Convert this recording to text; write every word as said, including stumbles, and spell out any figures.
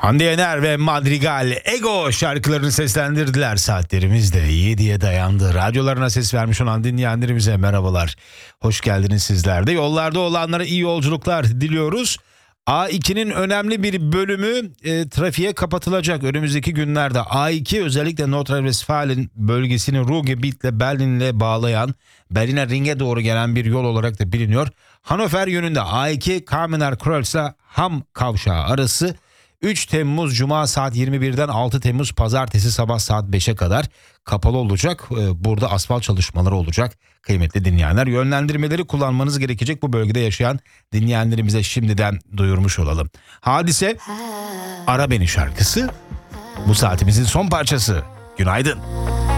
Hande Yener ve Madrigal Ego şarkılarını seslendirdiler. Saatlerimiz de yediye dayandı. Radyolarına ses vermiş olan dinleyenlerimize merhabalar. Hoş geldiniz sizler de. Yollarda olanlara iyi yolculuklar diliyoruz. A iki'nin önemli bir bölümü e, trafiğe kapatılacak önümüzdeki günlerde. A iki özellikle Nordrhein-Westfalen bölgesini Ruhrgebiet'le Berlin'le bağlayan, Berlin'e Ring'e doğru gelen bir yol olarak da biliniyor. Hannover yönünde A iki Kamener Kreuz'la Ham kavşağı arası üç Temmuz Cuma saat yirmi birden altı Temmuz Pazartesi sabah saat beşe kadar kapalı olacak. Burada asfalt çalışmaları olacak. Kıymetli dinleyenler, yönlendirmeleri kullanmanız gerekecek, bu bölgede yaşayan dinleyenlerimize şimdiden duyurmuş olalım. Hadise Ara Beni şarkısı bu saatimizin son parçası. Günaydın.